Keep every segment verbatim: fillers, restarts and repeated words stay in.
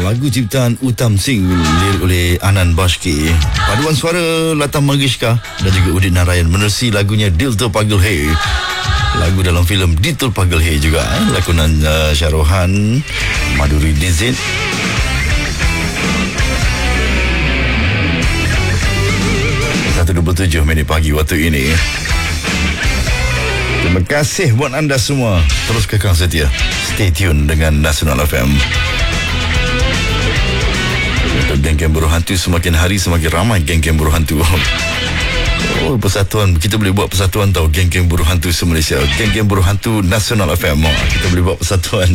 lagu ciptaan Uttam Singh, lirik oleh Anand Bashki, paduan suara Lata Mangeshkar dan juga Udit Narayan menerusi lagunya Dil To Pagal Hai, lagu dalam filem Dil To Pagal Hai juga, eh? lakonan uh, Shahruhan, Madhuri Dixit. satu dua puluh tujuh minit pagi waktu ini. Terima kasih buat anda semua. Terus kekal setia. Stay tune dengan Nasional F M. Untuk geng-geng buruh hantu, semakin hari semakin ramai geng-geng buruh hantu. Oh, persatuan. Kita boleh buat persatuan tau, geng-geng buruh hantu se-Malaysia. Geng-geng buruh hantu Nasional F M. Kita boleh buat persatuan.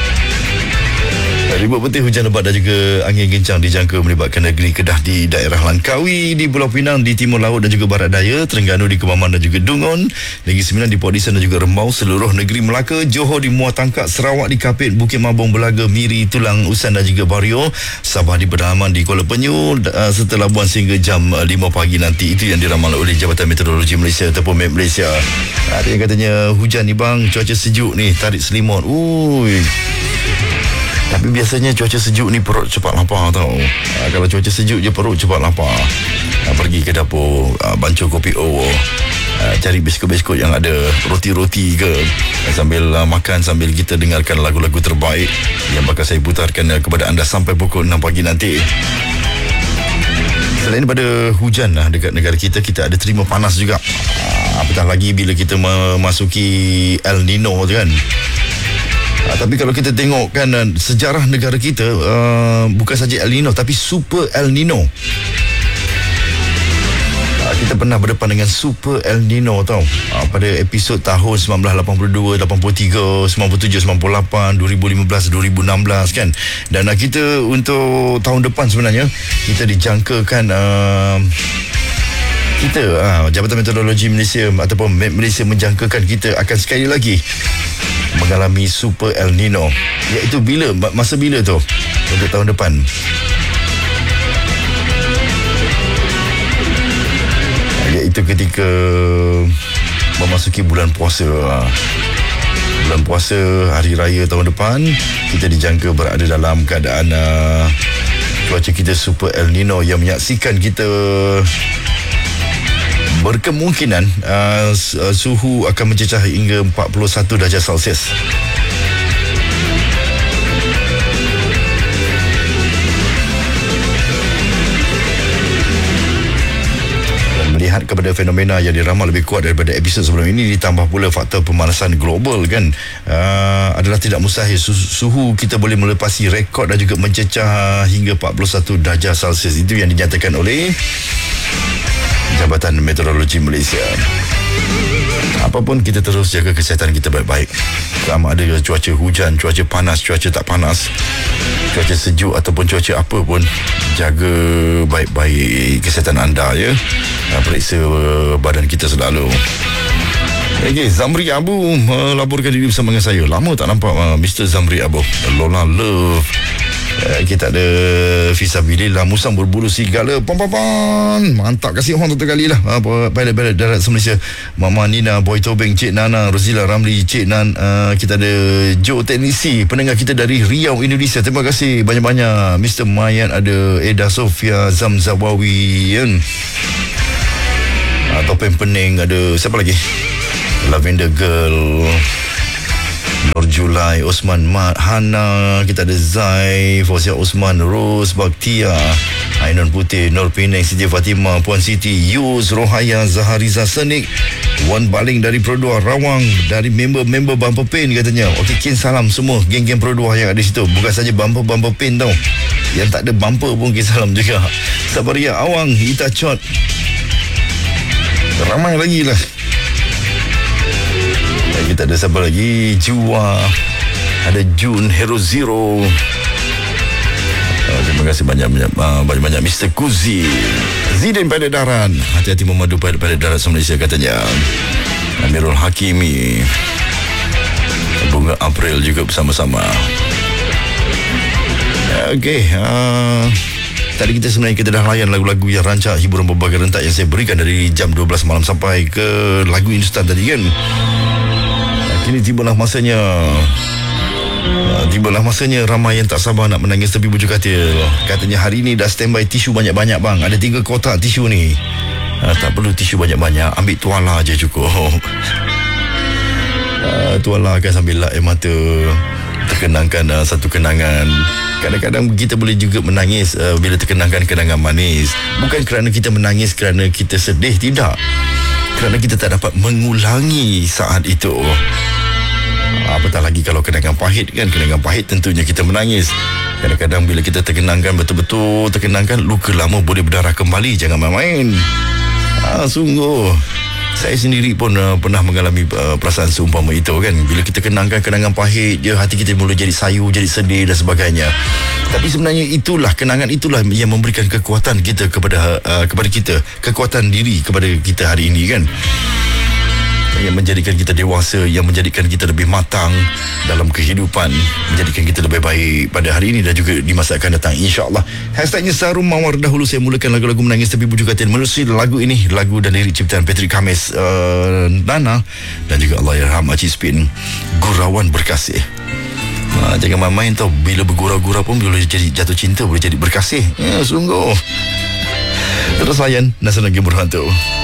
Ribut putih, hujan lebat dan juga angin kencang dijangka melibatkan negeri Kedah di daerah Langkawi, di Pulau Pinang, di timur laut dan juga barat daya, Terengganu di Kemaman dan juga Dungun, Negeri Sembilan di Port Dickson dan juga Rembau, seluruh negeri Melaka, Johor di Muar Tangkak, Sarawak di Kapit, Bukit Mabung, Belaga, Miri, Tulang, Usan dan juga Bario, Sabah di Pedalaman, di Kuala Penyu, uh, serta Labuan sehingga jam uh, lima pagi nanti. Itu yang diramal oleh Jabatan Meteorologi Malaysia ataupun M E M Malaysia. Ada yang katanya hujan ni bang, cuaca sejuk ni, tarik selimut. Ui. Tapi biasanya cuaca sejuk ni perut cepat lapar tau. Ha, kalau cuaca sejuk je perut cepat lapar. Ha, pergi ke dapur, ha, bancuh kopi O, ha, cari biskut-biskut yang ada, roti-roti ke, ha, sambil ha, makan, sambil kita dengarkan lagu-lagu terbaik yang bakal saya putarkan ha, kepada anda sampai pukul enam pagi nanti. Selain daripada hujan lah dekat negara kita, kita ada terima panas juga. Ha, apatah lagi bila kita memasuki El Nino tu kan. Uh, tapi kalau kita tengok kan uh, sejarah negara kita, uh, bukan saja El Nino tapi Super El Nino. Uh, kita pernah berdepan dengan Super El Nino tau. Uh, pada episod tahun sembilan belas lapan puluh dua, lapan puluh tiga, sembilan puluh tujuh, sembilan puluh lapan, dua ribu lima belas, dua ribu enam belas kan. Dan uh, kita untuk tahun depan sebenarnya kita dijangkakan uh, kita uh, Jabatan Meteorologi Malaysia ataupun M E M Malaysia menjangkakan kita akan sekali lagi mengalami Super El Nino. Iaitu bila? Masa bila tu? Untuk tahun depan. Iaitu ketika memasuki bulan puasa. Bulan puasa, hari raya tahun depan, kita dijangka berada dalam keadaan uh, cuaca kita Super El Nino yang menyaksikan kita berkemungkinan uh, suhu akan mencecah hingga empat puluh satu darjah Celsius. Melihat kepada fenomena yang diramal lebih kuat daripada episod sebelum ini, ditambah pula faktor pemanasan global kan, uh, adalah tidak mustahil suhu kita boleh melepasi rekod dan juga mencecah hingga empat puluh satu darjah Celsius. Itu yang dinyatakan oleh Jabatan Meteorologi Malaysia. Apapun, kita terus jaga kesihatan kita baik-baik. Sama ada cuaca hujan, cuaca panas, cuaca tak panas, cuaca sejuk ataupun cuaca apa pun, jaga baik-baik kesihatan anda ya. Periksa badan kita selalu. Okay, Zamri Abu melaporkan diri bersama dengan saya. Lama tak nampak uh, Mister Zamri Abu. Lola Love. Uh, kita ada Fisabilillah, Musang Berbulu Serigala, pam-pam-pam. Mantap, kasih orang satu kali lah uh, pilot-pilot darat Malaysia. Mama Nina, Boy Tobeng, Cik Nana, Rozila Ramli, Cik Nan. uh, Kita ada Joe Teknisi, pendengar kita dari Riau, Indonesia. Terima kasih banyak-banyak. Mister Mayan, ada Eda Sofia, Zamzawawi kan? uh, Topeng Pening, ada siapa lagi? Lavender Girl, Nur Julai, Osman Mat, Hana, kita ada Zai, Fauziah Osman, Rose, Baktia, Ainun Putih, Nur Penang, Siti Fatimah, Puan Siti, Yus, Rohaya, Zahariza Senik, Wan Baling dari Produa Rawang, dari member-member Bumper Pain katanya. Okey, kin salam semua geng-geng Produa yang ada di situ. Bukan saja bumper-bumper pain tau, yang tak ada bumper pun kin salam juga. Sabaria Awang, Ita Chot, ramai lagi lah. Kita ada siapa lagi? Jua, ada Jun, Hero Zero. Uh, terima kasih banyak-banyak uh, banyak-banyak Mister Kuzi, Zidin Pada Daran, hati-hati memadu pada pada darat Malaysia katanya. Amirul Hakimi, Bunga April juga bersama-sama. Okey, uh, tadi kita sebenarnya kita dah layan lagu-lagu yang rancak hiburan berbagai rentak yang saya berikan dari jam dua belas malam sampai ke lagu Hindustan tadi kan. Kini tibalah masanya uh, Tibalah masanya ramai yang tak sabar nak menangis tepi bujur katil. Katanya hari ni dah standby tisu banyak-banyak bang. Ada tiga kotak tisu ni. uh, Tak perlu tisu banyak-banyak, ambil tuala je cukup. uh, Tuala kan sambil lap air mata, terkenangkan uh, satu kenangan. Kadang-kadang kita boleh juga menangis uh, bila terkenangkan kenangan manis. Bukan kerana kita menangis kerana kita sedih, tidak. Kerana kita tak dapat mengulangi saat itu. Apatah lagi kalau kenangan pahit kan. Kenangan pahit tentunya kita menangis. Kadang-kadang bila kita terkenangkan, betul-betul terkenangkan, luka lama boleh berdarah kembali. Jangan main-main. ah, Sungguh saya sendiri pun uh, pernah mengalami uh, perasaan seumpama itu kan. Bila kita kenangkan kenangan pahit je, hati kita mula jadi sayu, jadi sedih dan sebagainya. Tapi sebenarnya itulah, kenangan itulah yang memberikan kekuatan kita kepada uh, kepada kita, kekuatan diri kepada kita hari ini kan, yang menjadikan kita dewasa, yang menjadikan kita lebih matang dalam kehidupan, menjadikan kita lebih baik pada hari ini dan juga di masa akan datang, insya-Allah. Hashtagnya Sarum Mawar. Dahulu saya mulakan lagu-lagu menangis tepi bujur katil. Menerusi lagu ini, lagu dan lirik ciptaan Patrick Khamis, uh, Nana dan juga Allahyarham Haji Spin, Gurauan Berkasih. Ha, jangan main-main tau. Bila bergurau-gurau pun boleh jadi jatuh cinta, boleh jadi berkasih. Ya, sungguh. Terus layan Nasa Lagi Berhantu.